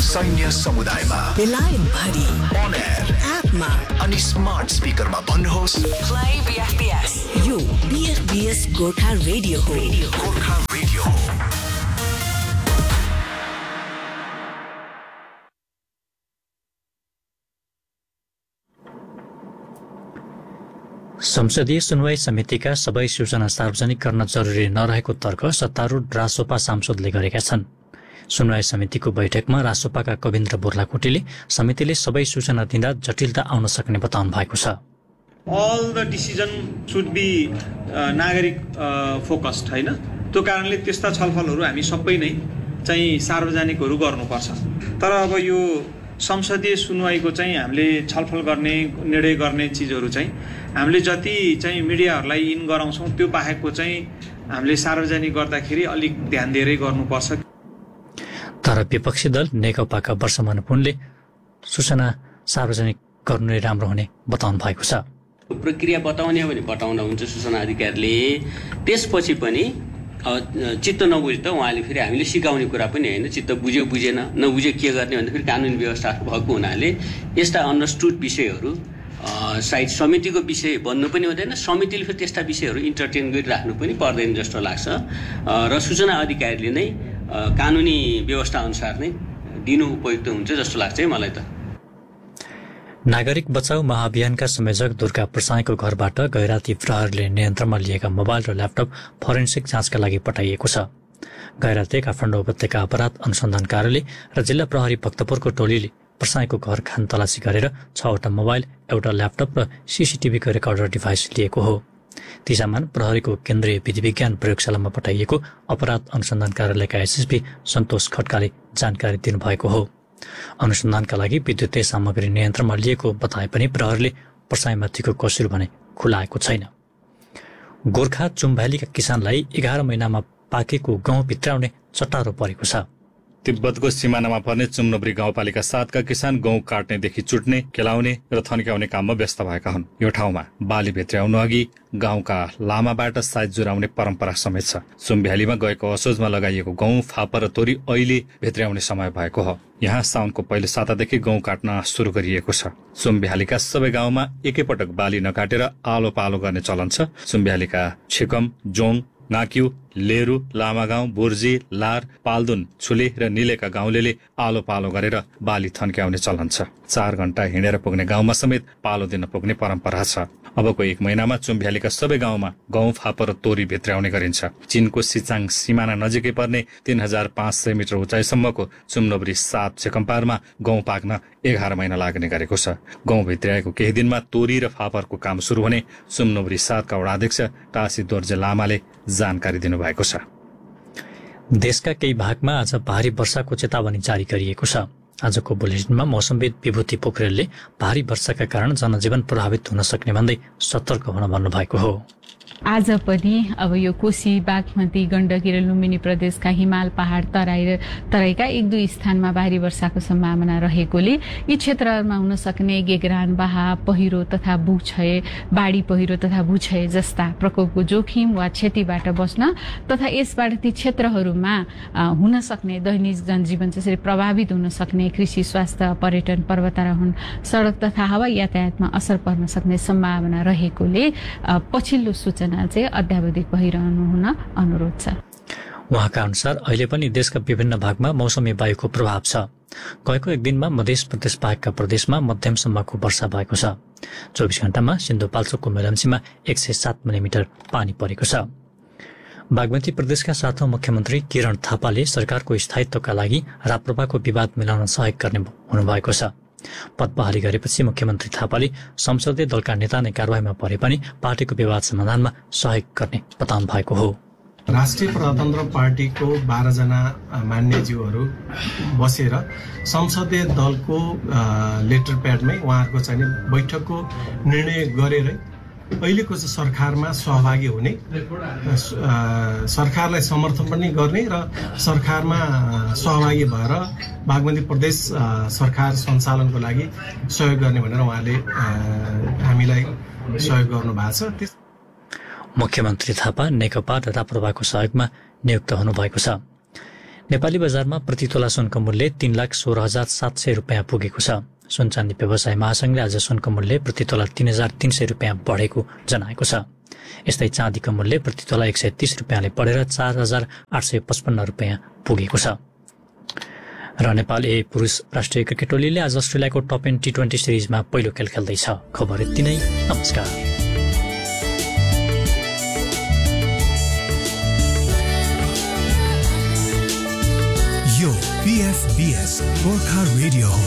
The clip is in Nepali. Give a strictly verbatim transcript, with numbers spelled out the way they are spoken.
सैन्य समुदायमा बेलायत भरि अन एयर एपमा अनि स्मार्ट स्पिकरमा भन्नुहोस् प्ले बीएफबीएस। यो बीएफबीएस गोर्खा रेडियो हो। गोर्खा रेडियो हो। संसदीय सुनवाई समितिका सबै सूचना सार्वजनिक गर्न जरुरी नरहेको तर्क सत्तारूढ रासोपा सांसदले गरेका छन्। सुनवाई समितिको बैठकमा रासोपाका कविन्द्र बोर्लाकोटीले समितिले सबै सूचना दिँदा जटिलता आउन सक्ने बताउनु भएको छ। All the decision should be uh, नागरिक फोकस्ड हैन, त्यो कारणले त्यस्ता छलफलहरू हामी सबै नै चाहिँ सार्वजनिकहरू गर्नुपर्छ। तर अब यो संसदीय सुनवाईको चाहिँ हामीले छलफल गर्ने निर्णय गर्ने चीजहरू चाहिँ हामीले जति चाहिँ मिडियाहरूलाई इन गराउँछौँ त्यो बाहेकको चाहिँ हामीले सार्वजनिक गर्दाखेरि अलिक ध्यान दिएरै गर्नुपर्छ। तर विपक्षी दल नेकपाका वर्षमान पुनले सूचना सार्वजनिक गर्नु नै राम्रो हुने बताउनु भएको छ। प्रक्रिया बताउने हो भने बताउन हुन्छ सूचना अधिकारीले, त्यसपछि पनि चित्त नबुझ्दा उहाँले फेरि हामीले सिकाउने कुरा पनि होइन, चित्त बुझ्यो बुझेन नबुझ्यो के गर्ने भन्दा फेरि कानुनी व्यवस्था भएको हुनाले यस्ता अन्डरस्टुड विषयहरू सायद समितिको विषय बन्नु पनि हुँदैन, समितिले फेरि त्यस्ता विषयहरू इन्टरटेन गरिराख्नु पनि पर्दैन जस्तो लाग्छ। र सूचना अधिकारीले नै कानुनी व्यवस्था अनुसार नै दिनु उपयुक्त हुन्छ जस्तो लाग्छ है मलाई त। नागरिक बचाउ महाअभियानका संयोजक दुर्गा प्रसाईको घरबाट गैराती प्रहरीले नियन्त्रणमा लिएका मोबाइल र ल्यापटप फोरेन्सिक जाँचका लागि पठाइएको छ। गैराती काठमाडौँ उपत्यका अपराध अनुसन्धान कार्यालय र जिल्ला प्रहरी भक्तपुरको टोलीले प्रसाईको घर खान तलासी गरेर छवटा मोबाइल, एउटा ल्यापटप र सीसीटीभीको रेकर्डर डिभाइस लिएको हो। ती सामान प्रहरीको केन्द्रीय विधि विज्ञान प्रयोगशालामा पठाइएको अपराध अनुसन्धान कार्यालयका एसएसपी सन्तोष खड्काले जानकारी दिनुभएको हो। अनुसन्धानका लागि विद्युतीय सामग्री नियन्त्रणमा लिएको बताए पनि प्रहरीले प्रसाईमाथिको कसुर भने खुलाएको छैन। गोर्खा चुम्भ्यालीका किसानलाई एघार महिनामा पाकेको गहुँ भित्राउने चट्टारो परेको छ। तिब्बतको सिमानामा पर्ने चुम्नब्री गाउँपालिका सातका किसान गहुँ काट्नेदेखि चुट्ने, केलाउने र थन्क्याउने काममा व्यस्त भएका हुन्। यो ठाउँमा बाली भित्र्याउनु अघि गाउँका लामाबाट साइज जुराउने परम्परा समेत छ। चुम्भ्यालीमा गएको असोजमा लगाइएको गहुँ, फापर र तोरी अहिले भित्र्याउने समय भएको हो। यहाँ साउनको पहिलो सातादेखि गहुँ काट्न सुरु गरिएको छ। चुम्भ्यालीका सबै गाउँमा एकैपटक बाली नकाटेर आलो पालो गर्ने चलन छ। चुम्भ्यालीका छिकम, जोङ, नाक्यु, लेरु, लामागाउँ, बुर्जी, लार, पाल्दुन, छुले र निलेका गाउँलेले आलो पालो गरेर बाली थन्क्याउने चलन छ। चार घण्टा हिँडेर पुग्ने गाउँमा समेत पालो दिन पुग्ने परम्परा छ। अबको एक महिनामा चुम्भ्यालीका सबै गाउँमा गहुँ, फापर र तोरी भित्र्याउने गरिन्छ। चीनको सिचाङ सिमाना नजिकै पर्ने तीन हजार पाँच सय मिटर उचाइसम्मको चुम्नब्री सात चेकम्पारमा गहुँ पाक्न एघार महिना लाग्ने गरेको छ। गहुँ भित्र्याएको केही दिनमा तोरी र फापरको काम सुरु हुने चुम्नब्री सातका वडाध्यक्ष टासी दोर्जे लामाले जानकारी दिनुभएको छ। देशका केही भागमा आज भारी वर्षाको चेतावनी जारी गरिएको छ। आजको बुलेटिनमा मौसमविद विभूति पोखरेलले भारी वर्षाका कारण जनजीवन प्रभावित हुन सक्ने भन्दै सतर्क हुन भन्नुभएको हो। आज पनि अब यो कोशी, बागमती, गण्डकी र लुम्बिनी प्रदेशका हिमाल पहाड तराई र तराईका एक दुई स्थानमा भारी वर्षाको सम्भावना रहेकोले यी क्षेत्रहरूमा हुन सक्ने गेगरान, बाहा, पहिरो तथा भूक्षय, बाढी पहिरो तथा भूक्षय जस्ता प्रकोपको जोखिम वा क्षतिबाट बस्न तथा यसबाट ती क्षेत्रहरूमा हुन सक्ने दैनिक जनजीवन जसरी प्रभावित हुन सक्ने कृषि, स्वास्थ्य, पर्यटन, पर्वतारोहण, सडक तथा हवाई यातायातमा असर पर्न सक्ने सम्भावना रहेकोले पछिल्लो सूचना चाहिँ अद्यावधिक भइरहनु हुन अनुरोध छ। उहाँका अनुसार अहिले पनि देशका विभिन्न भागमा मौसमी वायुको प्रभाव छ। गएको एक दिनमा मध्य प्रदेश बाहेकका प्रदेशमा मध्यमसम्मको वर्षा भएको छ। चौबिस घण्टामा सिन्धुपाल्चोकको मेलम्चीमा एक सय सात मिलिमिटर पानी परेको छ। बागमती प्रदेशका सातौं मुख्यमन्त्री किरण थापाले सरकारको स्थायित्वका लागि राप्रपाको विवाद मिलाउन सहयोग गर्ने हुनुभएको छ। पद बहाली गरेपछि मुख्यमन्त्री थापाले संसदीय दलका नेता नै कारवाहीमा परे पनि पार्टीको विवाद समाधानमा सहयोग गर्ने बताउनु भएको हो। राष्ट्रिय प्रजातन्त्र पार्टीको बाह्र जना मान्यज्यूहरू बसेर संसदीय दलको लेटर प्याडमै उहाँहरूको चाहिँ बैठकको निर्णय गरेरै अहिलेको चाहिँ सरकारमा सहभागी हुने, सरकारलाई समर्थन पनि गर्ने र सरकारमा सहभागी भएर बागमती प्रदेश सरकार सञ्चालनको लागि सहयोग गर्ने भनेर उहाँले हामीलाई सहयोग गर्नु भएको छ। मुख्यमन्त्री थापा नेकपा र राप्रपाको सहयोगमा नियुक्त हुनुभएको छ। नेपाली बजारमा प्रति तोला सुनको मूल्य तीन लाख सोह्र हजार सात सय रुपियाँ पुगेको छ। सुन चाँदी व्यवसाय महासंघले आज सुनको मूल्य प्रति तोला तीन हजार तीन सय रुपियाँ बढेको जनाएको छ। यस्तै चाँदीको मूल्य प्रति तोला एक सय तीस रुपियाँले बढेर चार हजार आठ सय पचपन्न रुपियाँ पुगेको छ। र नेपाल ए पुरुष राष्ट्रिय क्रिकेट टोलीले आज अस्ट्रेलियाको टप टेन टी ट्वेन्टी सिरिजमा पहिलो खेल खेल्दैछ। खबर यति नै। नमस्कार। यो पीएफबीएस गोर्खा रेडियो हो।